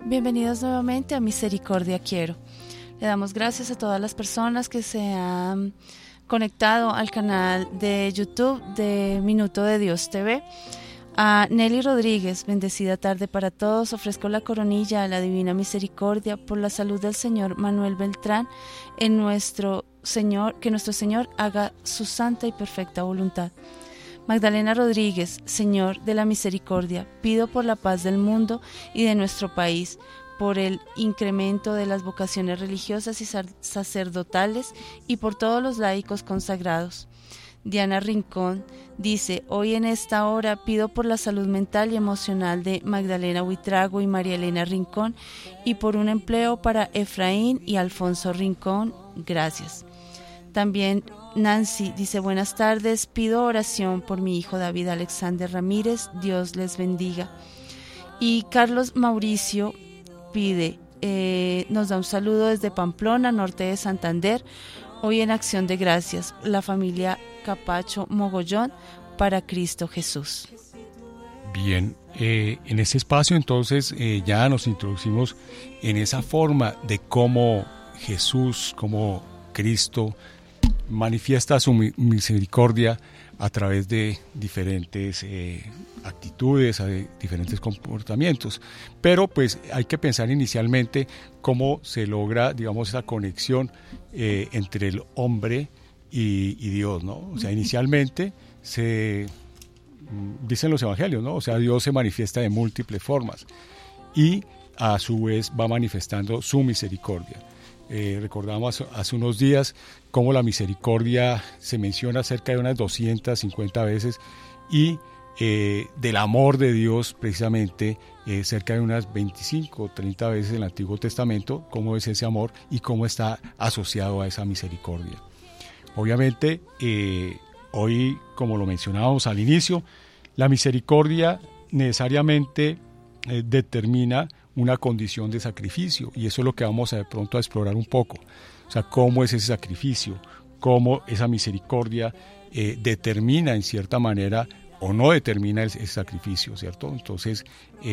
Bienvenidos nuevamente a Misericordia Quiero. Le damos gracias a todas las personas que se han conectado al canal de YouTube de Minuto de Dios TV. A Nelly Rodríguez, bendecida tarde para todos. Ofrezco la coronilla a la Divina Misericordia por la salud del señor Manuel Beltrán, que nuestro Señor haga su santa y perfecta voluntad. Magdalena Rodríguez, Señor de la Misericordia, pido por la paz del mundo y de nuestro país, por el incremento de las vocaciones religiosas y sacerdotales y por todos los laicos consagrados. Diana Rincón dice: hoy en esta hora pido por la salud mental y emocional de Magdalena Huitrago y María Elena Rincón y por un empleo para Efraín y Alfonso Rincón. Gracias. También Nancy dice: buenas tardes, pido oración por mi hijo David Alexander Ramírez, Dios les bendiga. Y Carlos Mauricio pide, nos da un saludo desde Pamplona, norte de Santander, hoy en Acción de Gracias, la familia Capacho Mogollón, para Cristo Jesús. Bien, en ese espacio entonces ya nos introducimos en esa forma de cómo Jesús, cómo Cristo manifiesta su misericordia a través de diferentes actitudes, de diferentes comportamientos. Pero pues hay que pensar inicialmente cómo se logra, digamos, esa conexión entre el hombre y Dios, ¿no? O sea, inicialmente dicen los evangelios, ¿no? O sea, Dios se manifiesta de múltiples formas y a su vez va manifestando su misericordia. Recordamos hace unos días cómo la misericordia se menciona cerca de unas 250 veces y del amor de Dios precisamente cerca de unas 25 o 30 veces en el Antiguo Testamento, cómo es ese amor y cómo está asociado a esa misericordia. Obviamente hoy, como lo mencionábamos al inicio, la misericordia necesariamente determina una condición de sacrificio, y eso es lo que vamos de pronto a explorar un poco. O sea, cómo es ese sacrificio, cómo esa misericordia determina en cierta manera o no determina ese sacrificio, ¿cierto? Entonces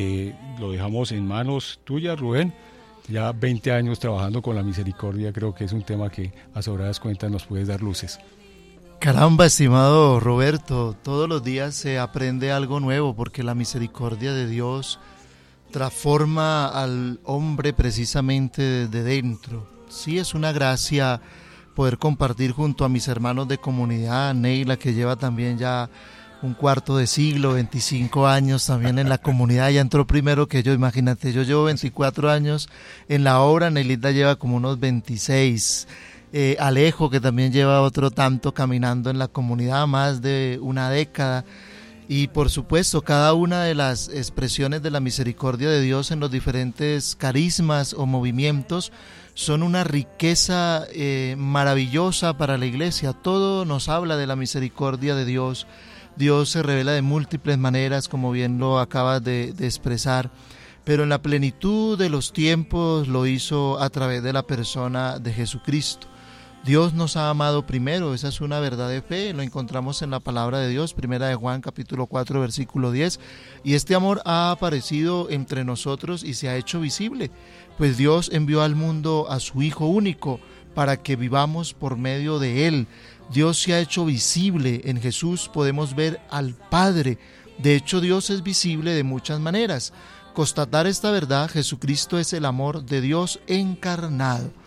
lo dejamos en manos tuyas, Rubén. Ya 20 años trabajando con la misericordia, creo que es un tema que a sobradas cuentas nos puedes dar luces. Caramba, estimado Roberto, todos los días se aprende algo nuevo, porque la misericordia de Dios transforma al hombre precisamente desde dentro. Sí, es una gracia poder compartir junto a mis hermanos de comunidad, Neila, que lleva también ya un cuarto de siglo, 25 años también en la comunidad, ya entró primero que yo, imagínate, yo llevo 24 años en la obra, Neilita lleva como unos 26, Alejo, que también lleva otro tanto caminando en la comunidad, más de una década. Y por supuesto, cada una de las expresiones de la misericordia de Dios en los diferentes carismas o movimientos son una riqueza maravillosa para la iglesia. Todo nos habla de la misericordia de Dios. Dios se revela de múltiples maneras, como bien lo acabas de expresar, pero en la plenitud de los tiempos lo hizo a través de la persona de Jesucristo. Dios nos ha amado primero, esa es una verdad de fe, lo encontramos en la palabra de Dios, primera de Juan capítulo 4 versículo 10, y este amor ha aparecido entre nosotros y se ha hecho visible, pues Dios envió al mundo a su Hijo único para que vivamos por medio de Él. Dios se ha hecho visible, en Jesús podemos ver al Padre, de hecho Dios es visible de muchas maneras. Constatar esta verdad, Jesucristo es el amor de Dios encarnado.